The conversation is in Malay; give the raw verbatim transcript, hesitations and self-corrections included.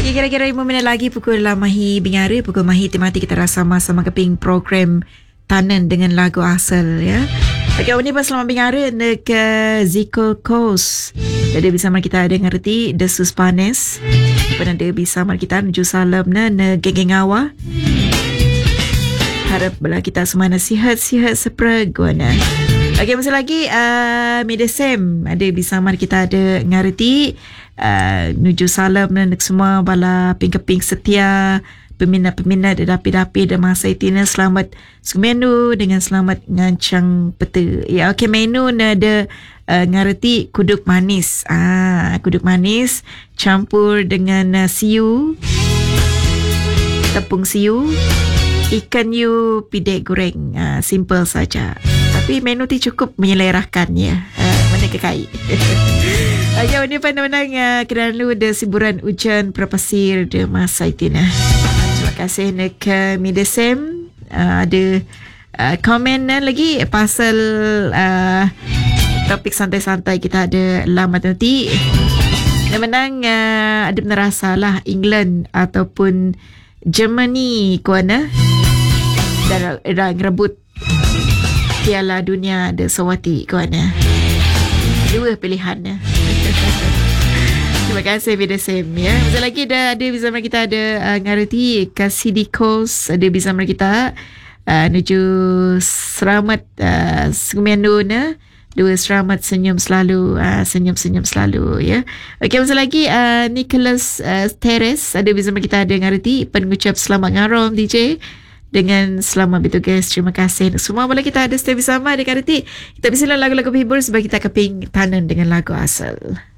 Okay, kira-kira lima minit lagi pukul Mahi Bingara, pukul Mahi Temati kita rasa sama-sama keping program Tanan dengan lagu asal ya. Okay, ini pas selamat Bingara ke Zico Coast. Jadi bisa kita ada ngerti desus panas. Pada dia bisa kita menuju salam na ne geng awa. Harap bala kita semua nasihat-sihat seperguana. Okey, masa lagi uh, Medesem ada bisa mari kita ada ngerti uh, nuju salam dan semua bala ping-keping setia peminat-peminat dapi-dapi dan masa itina selamat semenu dengan selamat ngancang peta. Ya, okey, menu ada uh, ngerti kuduk manis. Ah, kuduk manis campur dengan uh, siu, tepung siu, ikan yu, pidek goreng. Ah, simple saja. Tapi menu tu cukup menyelerakan ya. Uh, mana kekai. Ayah ini pandang-pandang uh, kerana lu ada siburan hujan perpasir de masa itina. Terima kasih nak uh, Medesem. Uh, ada uh, komen uh, lagi pasal uh, topik santai-santai kita ada lama nanti. Menang uh, ada merasa lah England ataupun Germany kuana dan dah rebut Piala Dunia de Sawati kuana. Dua pilihannya. Terima kasih Medesem ya. Masa lagi dah ada bersama kita ada uh, ngerti Kasidikos ada bersama kita uh, menuju selamat uh, Sumiandona. Dua selamat senyum selalu, uh, senyum-senyum selalu ya. Okey, masa lagi uh, Nicholas uh, Teres ada bersama kita ada ngerti pengucap selamat ngarom D J dengan selamat bertugas. Terima kasih semua boleh kita ada stay bersama ada ngerti. Kita bisa lagu-lagu hibur sebab kita keping Tanan dengan lagu asal.